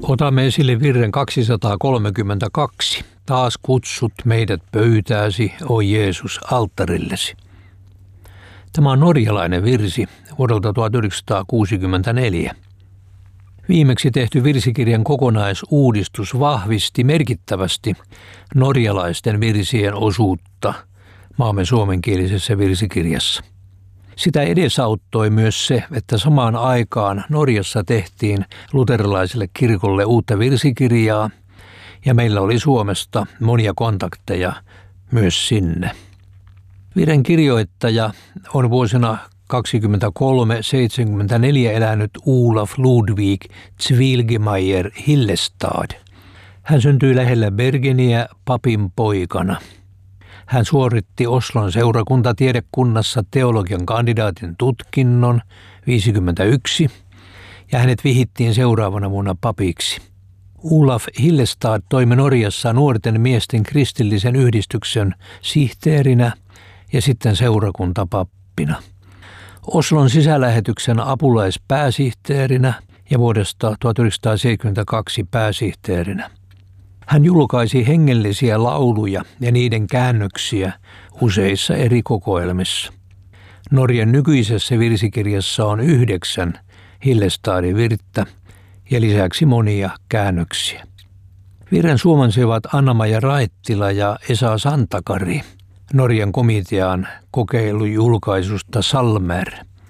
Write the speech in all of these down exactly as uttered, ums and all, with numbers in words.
Otamme esille virren kaksisataakolmekymmentäkaksi. Taas kutsut meidät pöytääsi, o Jeesus, alttarillesi. Tämä on norjalainen virsi vuodelta tuhatyhdeksänsataakuusikymmentäneljä. Viimeksi tehty virsikirjan kokonaisuudistus vahvisti merkittävästi norjalaisten virsien osuutta maamme suomenkielisessä virsikirjassa. Sitä edesauttoi myös se, että samaan aikaan Norjassa tehtiin luterilaiselle kirkolle uutta virsikirjaa ja meillä oli Suomesta monia kontakteja myös sinne. Virren kirjoittaja on vuosina kaksikymmentäkolme seitsemänkymmentäneljä elänyt Olaf Ludwig Zwielgemeier Hillestad. Hän syntyi lähellä Bergeniä papin poikana. Hän suoritti Oslon seurakuntatiedekunnassa teologian kandidaatin tutkinnon viisikymmentäyksi ja hänet vihittiin seuraavana vuonna papiksi. Olaf Hillestad toimi Norjassa nuorten miesten kristillisen yhdistyksen sihteerinä ja sitten seurakuntapappina. Oslon sisälähetyksen apulaispääsihteerinä ja vuodesta tuhatyhdeksänsataaseitsemänkymmentäkaksi pääsihteerinä. Hän julkaisi hengellisiä lauluja ja niiden käännöksiä useissa eri kokoelmissa. Norjan nykyisessä virsikirjassa on yhdeksän Hillestadin virttä ja lisäksi monia käännöksiä. Virren suomensivat Anna-Maja Raittila ja Esa Santakari Norjan komitean kokeilujulkaisusta Salmer.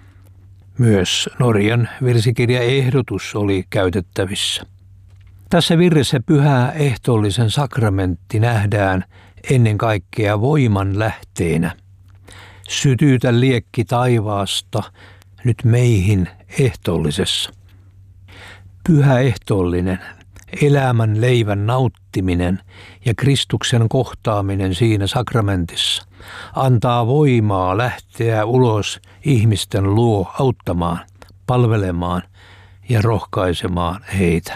Myös Norjan virsikirjaehdotus oli käytettävissä. Tässä virressä pyhä ehtoollisen sakramentti nähdään ennen kaikkea voiman lähteenä. Sytyytä liekki taivaasta nyt meihin ehtoollisessa. Pyhä ehtoollinen, elämän leivän nauttiminen ja Kristuksen kohtaaminen siinä sakramentissa antaa voimaa lähteä ulos ihmisten luo auttamaan, palvelemaan ja rohkaisemaan heitä.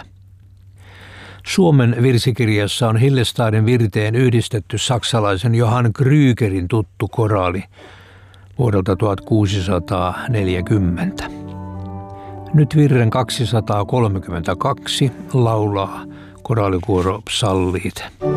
Suomen virsikirjassa on Hillestadin virteen yhdistetty saksalaisen Johann Krügerin tuttu koraali vuodelta tuhatkuusisataaneljäkymmentä. Nyt virren kaksisataakolmekymmentäkaksi laulaa koraalikuoro Psalliit.